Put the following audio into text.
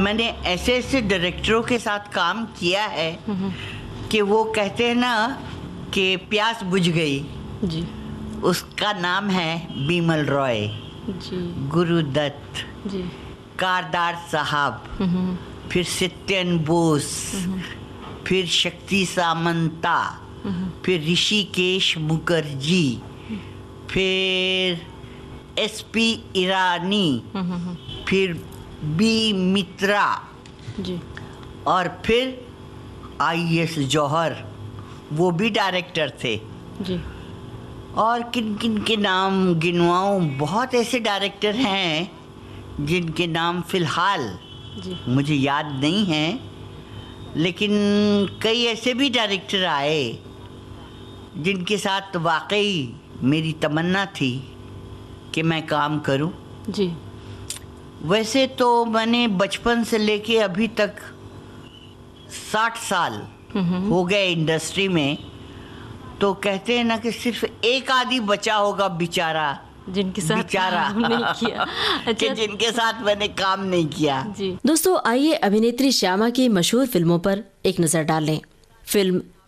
मैंने ऐसे ऐसे डायरेक्टरों के साथ काम किया है कि वो कहते हैं ना कि प्यास बुझ गई। जी उसका नाम है बिमल रॉय, जी गुरुदत्त, जी कारदार साहब, फिर सत्यन बोस, फिर शक्ति सामंता, फिर ऋषिकेश मुखर्जी, फिर एसपी ईरानी, फिर बी मित्रा, जी और फिर आईएस जौहर, वो भी डायरेक्टर थे। जी और किन किन के नाम गिनवाऊं, बहुत ऐसे डायरेक्टर हैं जिनके नाम फ़िलहाल जी मुझे याद नहीं हैं, लेकिन कई ऐसे भी डायरेक्टर आए जिनके साथ वाकई मेरी तमन्ना थी कि मैं काम करूं। जी वैसे तो मैंने बचपन से लेके अभी तक 60 साल हो गए इंडस्ट्री में, तो कहते हैं ना कि सिर्फ एक आदमी बचा होगा बेचारा, जिनके साथ बेचारा काम नहीं किया। कि अच्छा जिनके साथ मैंने काम नहीं किया। जी दोस्तों, आइए अभिनेत्री श्यामा की मशहूर फिल्मों पर एक नजर डाल लें। फिल्म